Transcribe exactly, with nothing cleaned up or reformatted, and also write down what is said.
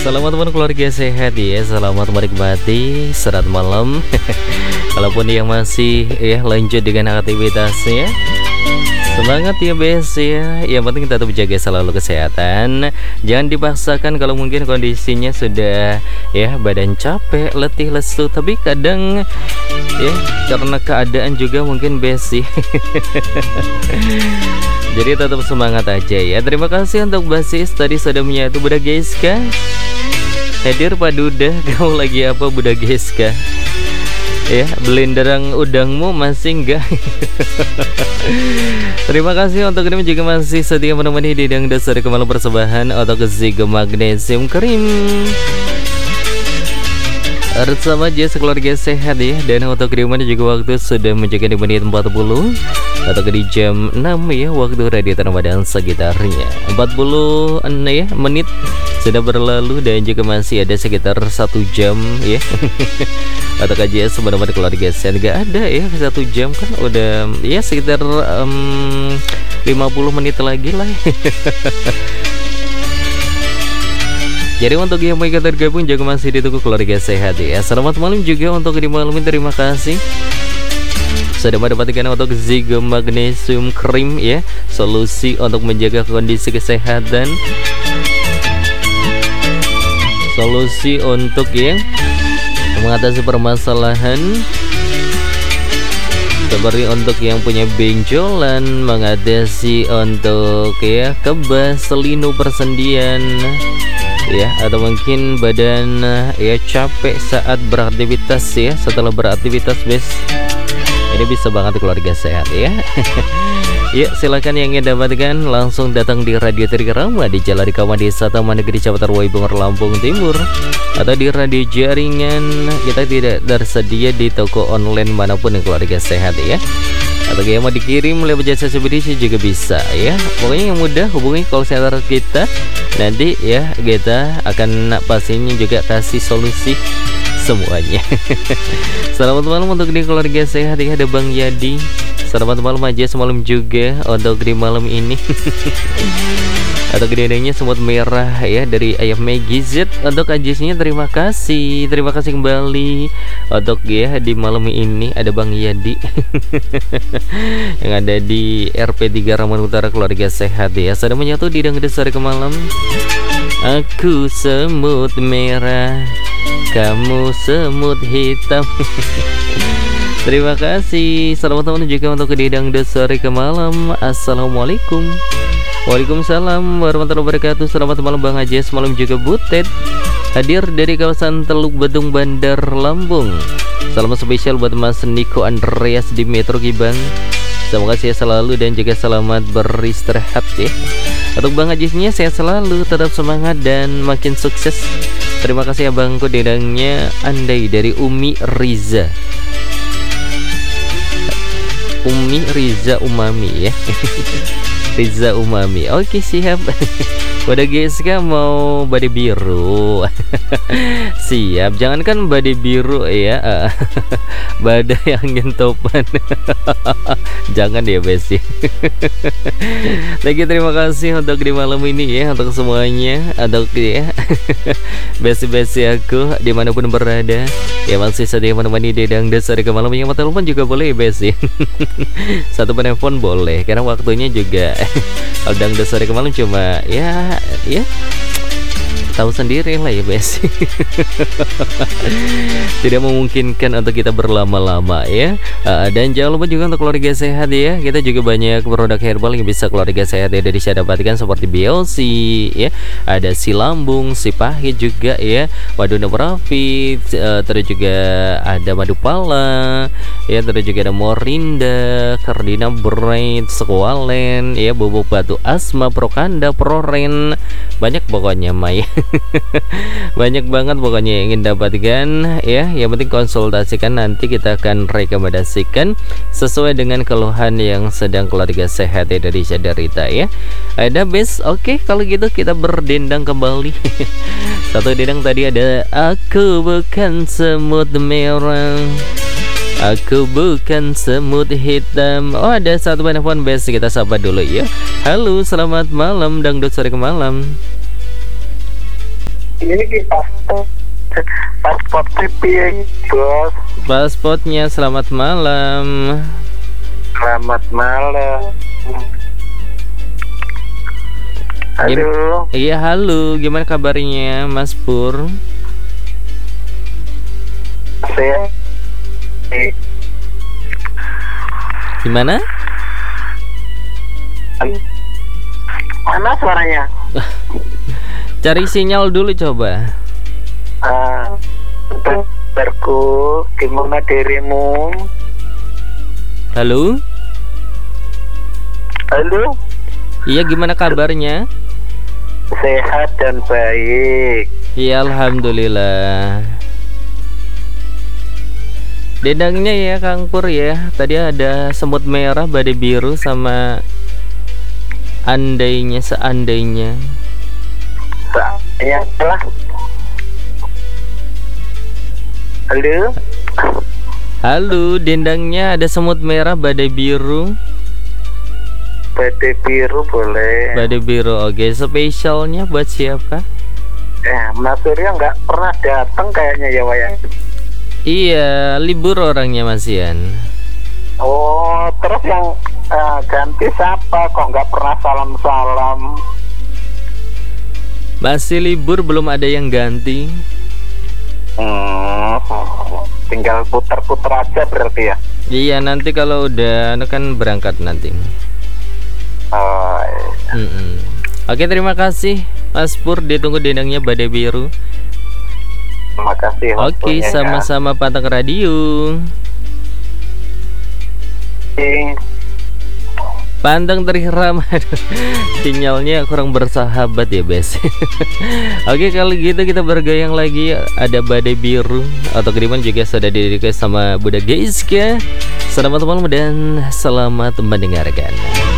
Selamat teman keluarga sehat ya. Selamat menikmati serat malam. Kalaupun yang masih ya lanjut dengan aktivitasnya, semangat ya bes ya. Yang penting tetap jaga selalu kesehatan. Jangan dipaksakan kalau mungkin kondisinya sudah ya badan capek, letih, lesu. Tapi kadang ya karena keadaan juga mungkin bes sih. Jadi tetap semangat aja ya. Terima kasih untuk basis tadi sudah menyatu Bunda Geska. Hadir Pak Duda, kamu lagi apa Bunda Geska? Ya, belinderang udangmu masih enggak? Terima kasih untuk ini juga masih setia menemani di Dang Dasar Kemalu Persembahan atau Zigo Magnesium Krim. Bersama Jess keluarga sehat ya. Dan untuk kiriman juga waktu sudah menjaga di menit empat puluh atau di jam enam ya, waktu radio Ramadan sekitarnya empat puluh ya menit sudah berlalu dan juga masih ada sekitar satu jam ya. Atau K J S benar-benar keluarga sehat gak ada ya, satu jam kan udah ya sekitar um, lima puluh menit lagi lah. Jadi untuk yang mau ikut tergabung juga masih ditunggu keluarga sehat ya. Selamat malam juga untuk di malam ini, terima kasih sudah mendapatkan untuk Zigo Magnesium Krim ya, solusi untuk menjaga kondisi kesehatan, solusi untuk yang mengatasi permasalahan seperti untuk yang punya benjolan, mengatasi untuk ya kebas, selinu, persendian ya, atau mungkin badan ya capek saat beraktivitas ya, setelah beraktivitas bes, ini bisa banget keluarga sehat ya. Yuk silakan yang ingin dapatkan langsung datang di Radio Trikrama di Jalan Kawan Desa Taman Negeri Kecamatan Waibungar Lampung Timur, atau di radio jaringan kita tidak tersedia di toko online manapun yang keluarga sehat ya. Atau yang mau dikirim lewat jasa ekspedisi juga bisa ya. Pokoknya yang mudah hubungi call center kita, nanti ya kita akan pastinya juga kasih solusi semuanya. Selamat malam untuk di keluarga sehat ya. Ada Bang Yadi, selamat malam aja semalam juga untuk di malam ini. Atau gedenya semut merah ya dari Ayam Maggie Z. Untuk ajisnya terima kasih, terima kasih kembali. Untuk ya di malam ini ada Bang Yadi yang ada di R P tiga Raman Utara keluarga sehat ya. Sudah menyatu di Dang Dasar ke malam. Aku semut merah, kamu semut hitam. Terima kasih. Selamat teman juga untuk Didang Dasar ke malam. Assalamualaikum. Waalaikumsalam warahmatullahi wabarakatuh. Selamat malam Bang Ajes, malam juga Butet hadir dari kawasan Teluk Betung Bandar Lampung. Salam spesial buat Mas Niko Andreas di Metro Gibang. Semoga sehat selalu dan juga selamat beristirahat ya. Untuk Bang Ajesnya sehat selalu, tetap semangat dan makin sukses. Terima kasih abangku. Dedangnya Andai dari Umi Riza, Umi Riza Umami ya. Riza Umami. Oke siap. Pada Geska mau body biru. Siap. Jangankan body biru ya, badai angin topan. Jangan ya besi. Lagi terima kasih untuk di malam ini ya, untuk semuanya, untuk ya besi-besi aku dimanapun berada ya, masih sedia menemani di Dang Dasar ke malam. Yang mau telepon juga boleh besi. Satu penelpon boleh, karena waktunya juga kalau Dang Dasar ke malam cuma ya ya tahu sendiri lah ya bes. Tidak memungkinkan untuk kita berlama-lama ya. uh, Dan jangan lupa juga untuk keluarga sehat ya. Kita juga banyak produk herbal yang bisa keluarga sehat ya dari saya dapatkan, seperti B L C ya, ada si lambung, si pahit juga ya, madu noprawit, uh, terus juga ada madu pala ya, terus juga ada morinda, cardina bright, squalen ya, bubuk batu asma, prokanda, proren, banyak pokoknya Maya. Banyak banget pokoknya yang ingin dapatkan ya. Yang penting konsultasikan, nanti kita akan rekomendasikan sesuai dengan keluhan yang sedang keluarga sehat ya dari Sadarita ya. Ada best. Oke kalau gitu kita berdendang kembali. Satu dendang tadi ada aku bukan semut merah, aku bukan semut hitam. Oh ada satu penelpon best, kita sapa dulu ya. Halo selamat malam Dangdut sore ke malam. ini kita paspor pipi, bos. Pasportnya, selamat malam. Selamat malam. Halo. Iya, halo. Gimana kabarnya, Mas Pur? Saya Gimana? Mana suaranya? Cari sinyal dulu coba. Ah, kabarku, gimana dirimu? Halo? Halo? Iya, gimana kabarnya? Sehat dan baik. Iya, alhamdulillah. Dendangnya ya Kang Pur ya. Tadi ada semut merah, badai biru, sama andainya seandainya. Saya telah. Halo. Halo, dendangnya ada semut merah, badai biru. Badai biru boleh. Badai biru, oke. Spesialnya buat siapa? Eh, Mas Surya nggak pernah datang kayaknya ya, Wayang. Iya, libur orangnya Mas Ian. Oh, terus yang uh, ganti siapa? Kok nggak pernah salam-salam? Masih libur, belum ada yang ganti. Hmm, tinggal puter-puter aja berarti ya? Iya, nanti kalau udah kan berangkat nanti. Oh, iya. Mm -mm. Oke, terima kasih Mas Pur. Ditunggu dendangnya badai biru. Terima kasih. Oke, sama-sama pantang radio. Ya. Pantang teriram. Sinyalnya kurang bersahabat ya, Bes. Oke, kalau gitu kita bergoyang lagi. Ada badai biru atau kiriman juga sudah di-request sama Budak Geiska. Selamat malam dan selamat mendengarkan.